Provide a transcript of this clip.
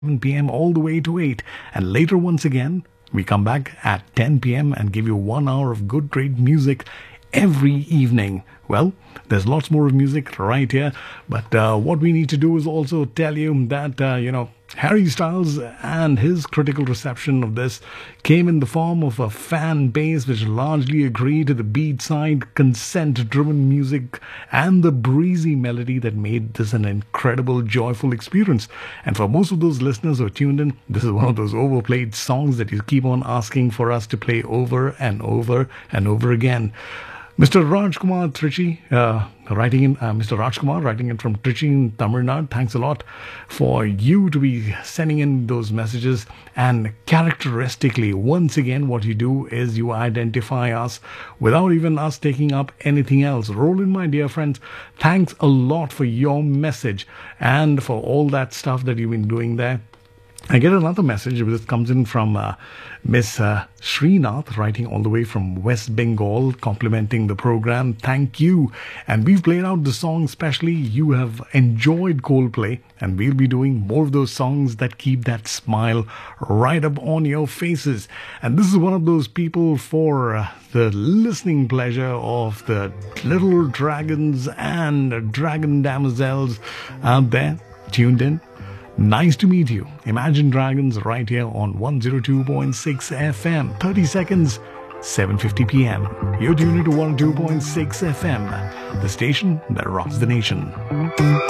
p.m. all the way to 8. And later, once again, we come back at 10 p.m. and give you 1 hour of good, great music every evening. Well, there's lots more of music right here, but what we need to do is also tell you that, Harry Styles and his critical reception of this came in the form of a fan base which largely agreed to the beat side, consent-driven music and the breezy melody that made this an incredible, joyful experience. And for most of those listeners who are tuned in, this is one of those overplayed songs that you keep on asking for us to play over and over and over again. Mr. Rajkumar Trichy, Mr. Rajkumar writing in from Trichy in Tamil Nadu. Thanks a lot for you to be sending in those messages. And characteristically, once again, what you do is you identify us without even us taking up anything else. Roland, my dear friends, thanks a lot for your message and for all that stuff that you've been doing there. I get another message that comes in from Miss Srinath, writing all the way from West Bengal, complimenting the program. Thank you. And we've played out the song specially. You have enjoyed Coldplay, and we'll be doing more of those songs that keep that smile right up on your faces. And this is one of those people for the listening pleasure of the little dragons and dragon damsels out there tuned in. Nice to meet you. Imagine Dragons right here on 102.6 FM. 30 seconds, 7:50 p.m. You're tuned to 102.6 FM, the station that rocks the nation.